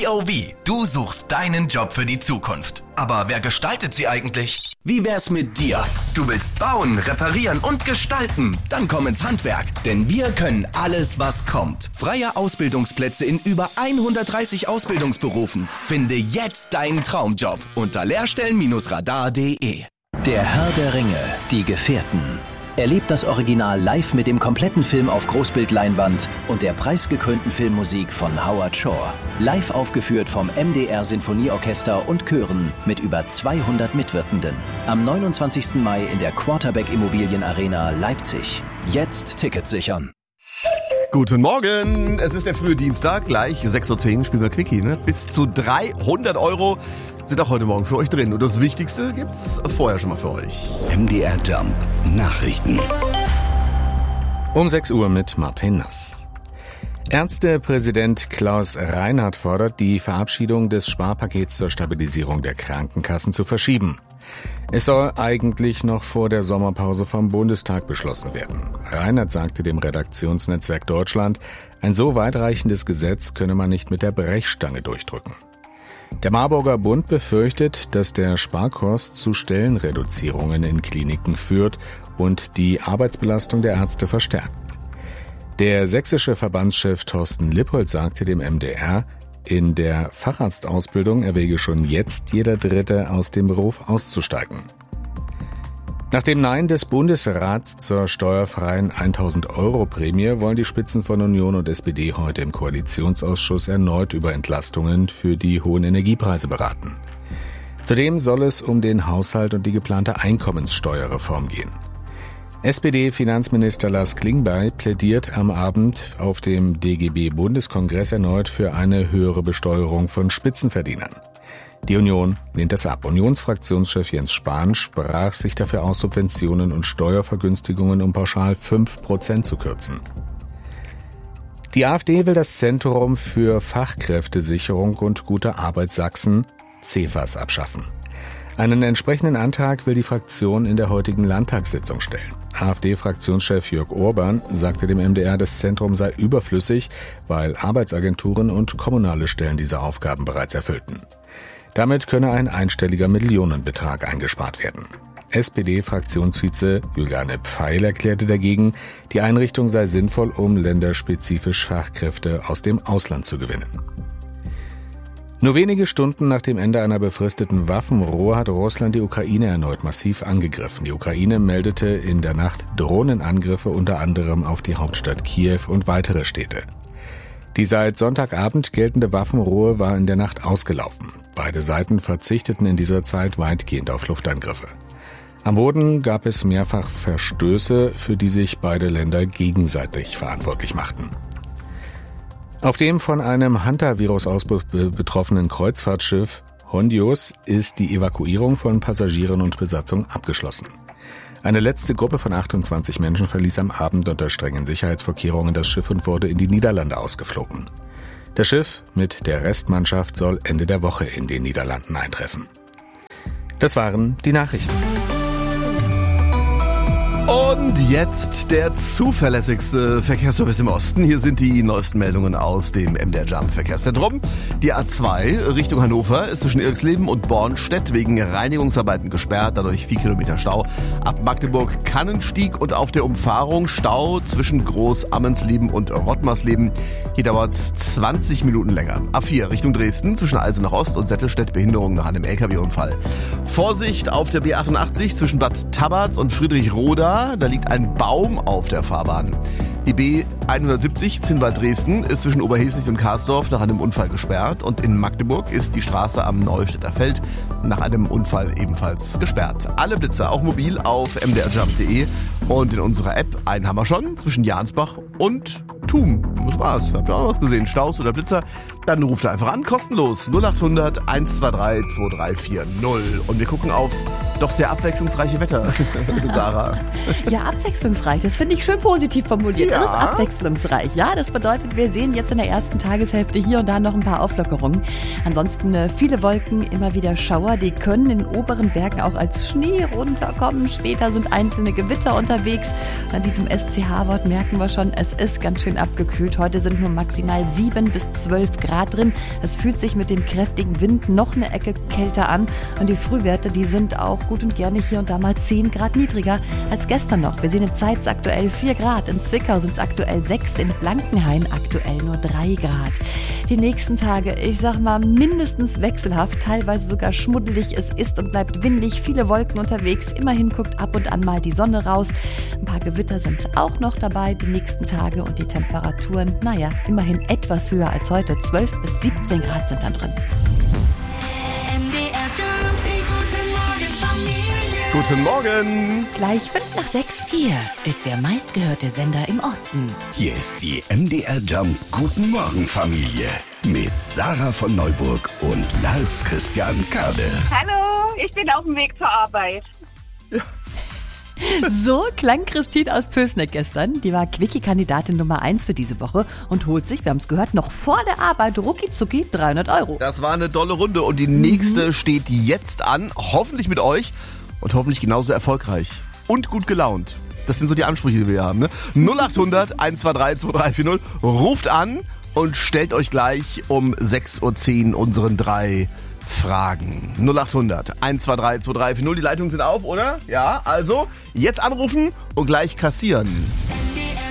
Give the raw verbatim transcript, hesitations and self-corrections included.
V O V, du suchst deinen Job für die Zukunft. Aber wer gestaltet sie eigentlich? Wie wär's mit dir? Du willst bauen, reparieren und gestalten? Dann komm ins Handwerk, denn wir können alles, was kommt. Freie Ausbildungsplätze in über hundertdreißig Ausbildungsberufen. Finde jetzt deinen Traumjob unter lehrstellen Radar punkt de. Der Herr der Ringe, die Gefährten. Erlebt das Original live mit dem kompletten Film auf Großbildleinwand und der preisgekrönten Filmmusik von Howard Shore. Live aufgeführt vom M D R Sinfonieorchester und Chören mit über zweihundert Mitwirkenden. Am neunundzwanzigsten Mai in der Quarterback Immobilien Arena Leipzig. Jetzt Tickets sichern. Guten Morgen, es ist der frühe Dienstag, gleich sechs Uhr zehn spielen wir Quickie, ne? Bis zu dreihundert Euro sind auch heute Morgen für euch drin. Und das Wichtigste gibt's vorher schon mal für euch. M D R Jump Nachrichten. Um sechs Uhr mit Martin Nass. Ärztepräsident Klaus Reinhardt fordert, die Verabschiedung des Sparpakets zur Stabilisierung der Krankenkassen zu verschieben. Es soll eigentlich noch vor der Sommerpause vom Bundestag beschlossen werden. Reinhardt sagte dem Redaktionsnetzwerk Deutschland, ein so weitreichendes Gesetz könne man nicht mit der Brechstange durchdrücken. Der Marburger Bund befürchtet, dass der Sparkurs zu Stellenreduzierungen in Kliniken führt und die Arbeitsbelastung der Ärzte verstärkt. Der sächsische Verbandschef Thorsten Lippold sagte dem M D R, in der Facharztausbildung erwäge schon jetzt jeder Dritte aus dem Beruf auszusteigen. Nach dem Nein des Bundesrats zur steuerfreien tausend Euro Prämie wollen die Spitzen von Union und S P D heute im Koalitionsausschuss erneut über Entlastungen für die hohen Energiepreise beraten. Zudem soll es um den Haushalt und die geplante Einkommenssteuerreform gehen. S P D-Finanzminister Lars Klingbeil plädiert am Abend auf dem D G B-Bundeskongress erneut für eine höhere Besteuerung von Spitzenverdienern. Die Union lehnt das ab. Unionsfraktionschef Jens Spahn sprach sich dafür aus, Subventionen und Steuervergünstigungen um pauschal fünf Prozent zu kürzen. Die AfD will das Zentrum für Fachkräftesicherung und gute Arbeit Sachsen, C E F A S, abschaffen. Einen entsprechenden Antrag will die Fraktion in der heutigen Landtagssitzung stellen. AfD-Fraktionschef Jörg Orban sagte dem M D R, das Zentrum sei überflüssig, weil Arbeitsagenturen und kommunale Stellen diese Aufgaben bereits erfüllten. Damit könne ein einstelliger Millionenbetrag eingespart werden. S P D-Fraktionsvize Juliane Pfeil erklärte dagegen, die Einrichtung sei sinnvoll, um länderspezifisch Fachkräfte aus dem Ausland zu gewinnen. Nur wenige Stunden nach dem Ende einer befristeten Waffenruhe hat Russland die Ukraine erneut massiv angegriffen. Die Ukraine meldete in der Nacht Drohnenangriffe unter anderem auf die Hauptstadt Kiew und weitere Städte. Die seit Sonntagabend geltende Waffenruhe war in der Nacht ausgelaufen. Beide Seiten verzichteten in dieser Zeit weitgehend auf Luftangriffe. Am Boden gab es mehrfach Verstöße, für die sich beide Länder gegenseitig verantwortlich machten. Auf dem von einem Hantavirus-Ausbruch betroffenen Kreuzfahrtschiff Hondius ist die Evakuierung von Passagieren und Besatzung abgeschlossen. Eine letzte Gruppe von achtundzwanzig Menschen verließ am Abend unter strengen Sicherheitsvorkehrungen das Schiff und wurde in die Niederlande ausgeflogen. Das Schiff mit der Restmannschaft soll Ende der Woche in den Niederlanden eintreffen. Das waren die Nachrichten. Und jetzt der zuverlässigste Verkehrsservice im Osten. Hier sind die neuesten Meldungen aus dem M D R Jump Verkehrszentrum. Die A zwei Richtung Hannover ist zwischen Irxleben und Bornstedt wegen Reinigungsarbeiten gesperrt, dadurch vier Kilometer Stau. Ab Magdeburg-Kannenstieg und auf der Umfahrung Stau zwischen Groß-Ammensleben und Rottmarsleben. Hier dauert es zwanzig Minuten länger. A vier Richtung Dresden zwischen Eisenach Ost und Settelstedt, Behinderung nach einem L K W-Unfall. Vorsicht auf der B achtundachtzig zwischen Bad Tabarz und Friedrichroda. Da liegt ein Baum auf der Fahrbahn. Die B hundertsiebzig Zinnwald-Dresden ist zwischen Oberheslich und Karsdorf nach einem Unfall gesperrt. Und in Magdeburg ist die Straße am Neustädter Feld nach einem Unfall ebenfalls gesperrt. Alle Blitzer, auch mobil, auf m d r jump punkt de und in unserer App. Einen haben wir schon zwischen Jansbach und Thum. Das war's. Habt ihr auch noch was gesehen? Staus oder Blitzer? Dann ruft er einfach an, kostenlos. null achthundert eins zwei drei zwei drei vier null. Und wir gucken aufs doch sehr abwechslungsreiche Wetter, Sarah. Ja, abwechslungsreich, das finde ich schön positiv formuliert. Ja. Es ist abwechslungsreich, ja. Das bedeutet, wir sehen jetzt in der ersten Tageshälfte hier und da noch ein paar Auflockerungen. Ansonsten äh, viele Wolken, immer wieder Schauer, die können in den oberen Bergen auch als Schnee runterkommen. Später sind einzelne Gewitter unterwegs. An diesem S C H-Wort merken wir schon, es ist ganz schön abgekühlt. Heute sind nur maximal sieben bis zwölf Grad drin. Es fühlt sich mit dem kräftigen Wind noch eine Ecke kälter an. Und die Frühwerte, die sind auch gut und gerne hier und da mal zehn Grad niedriger als gestern noch. Wir sehen in Zeitz aktuell vier Grad. In Zwickau sind es aktuell sechs, in Blankenhain aktuell nur drei Grad. Die nächsten Tage, ich sag mal, mindestens wechselhaft, teilweise sogar schmuddelig. Es ist und bleibt windig, viele Wolken unterwegs. Immerhin guckt ab und an mal die Sonne raus. Ein paar Gewitter sind auch noch dabei die nächsten Tage und die Temperaturen, naja, immerhin etwas höher als heute. zwölf bis siebzehn Grad sind dann drin. Guten Morgen. Gleich fünf nach sechs. Hier ist der meistgehörte Sender im Osten. Hier ist die M D R Jump Guten Morgen Familie mit Sarah von Neuburg und Lars Christian Kade. Hallo, ich bin auf dem Weg zur Arbeit. So klang Christine aus Pößneck gestern. Die war Quickie-Kandidatin Nummer eins für diese Woche und holt sich, wir haben es gehört, noch vor der Arbeit rucki-zucki dreihundert Euro. Das war eine tolle Runde und die nächste mhm. steht jetzt an. Hoffentlich mit euch und hoffentlich genauso erfolgreich und gut gelaunt. Das sind so die Ansprüche, die wir haben. Ne? null acht hundert, eins zwei drei, zwei drei vier null. Ruft an und stellt euch gleich um sechs Uhr zehn unseren drei Fragen. null acht hundert, eins zwei drei, zwei drei vier null. Die Leitungen sind auf, oder? Ja, also jetzt anrufen und gleich kassieren.